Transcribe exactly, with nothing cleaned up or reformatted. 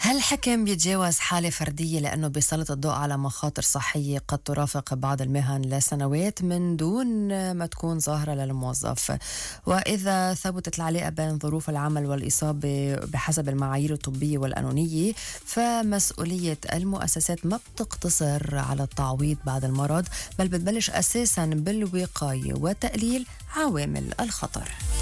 هل الحكم بيتجاوز حالة فردية لأنه بيسلط الضوء على مخاطر صحية قد ترافق بعض المهن لسنوات من دون ما تكون ظاهرة للموظف؟ وإذا ثبتت العلاقة بين ظروف العمل والإصابة بحسب المعايير الطبية والقانونية، فمسؤولية المؤسسات ما بتقتصر على التعويض بعد المرض، بل بتبلش أساساً بالوقاية وتقليل عوامل الخطر.